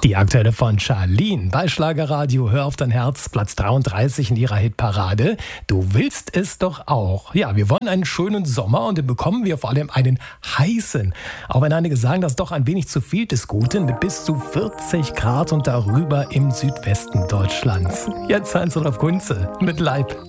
Die aktuelle von Charlene bei Schlagerradio Hör auf dein Herz, Platz 33 in ihrer Hitparade. Du willst es doch auch. Ja, wir wollen einen schönen Sommer und den bekommen wir vor allem einen heißen. Auch wenn einige sagen, dass doch ein wenig zu viel des Guten, mit bis zu 40 Grad und darüber im Südwesten Deutschlands. Jetzt Heinz-Olaf Kunze mit Leib.